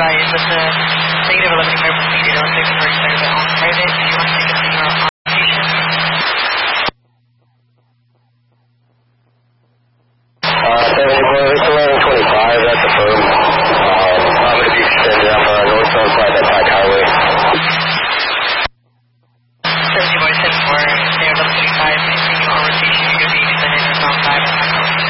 advise that the negative 11 carbon needed also for a bit on Friday. Do you want